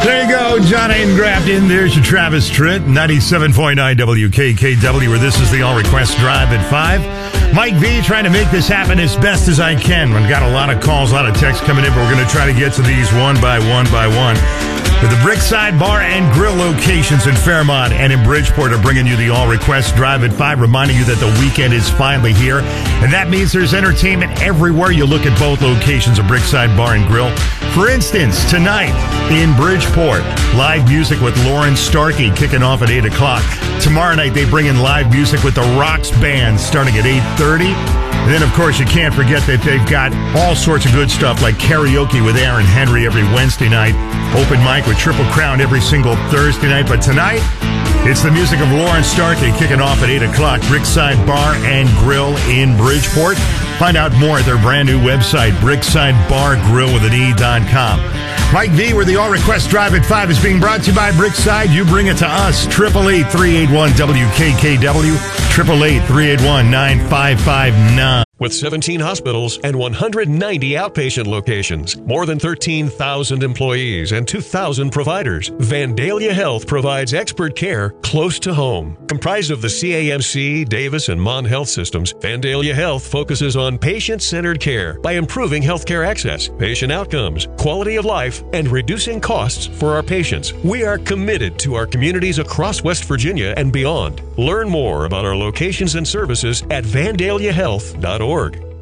There you go, John Grafton. There's your Travis Tritt, 97.9 WKKW, where this is the All Request Drive at 5. Mike V trying to make this happen as best as I can. We've got a lot of calls, a lot of texts coming in, but we're going to try to get to these one by one by one. With the Brickside Bar and Grill locations in Fairmont and in Bridgeport are bringing you the All Request Drive at 5, reminding you that the weekend is finally here. And that means there's entertainment everywhere you look at both locations of Brickside Bar and Grill. For instance, tonight in Bridgeport, live music with Lauren Starkey kicking off at 8 o'clock. Tomorrow night, they bring in live music with the Rocks Band starting at 8:30. And then, of course, you can't forget that they've got all sorts of good stuff like karaoke with Aaron Henry every Wednesday night, open mic with Triple Crown every single Thursday night. But tonight, it's the music of Lauren Starkey kicking off at 8 o'clock. Brickside Bar and Grill in Bridgeport. Find out more at their brand new website, bricksidebargrillwithane.com. Mike V, where the All Request Drive at 5 is being brought to you by Brickside. You bring it to us. 888-381-WKKW. 888-381-9559. With 17 hospitals and 190 outpatient locations, more than 13,000 employees and 2,000 providers, Vandalia Health provides expert care close to home. Comprised of the CAMC, Davis, and Mon Health systems, Vandalia Health focuses on patient-centered care by improving healthcare access, patient outcomes, quality of life, and reducing costs for our patients. We are committed to our communities across West Virginia and beyond. Learn more about our locations and services at vandaliahealth.org.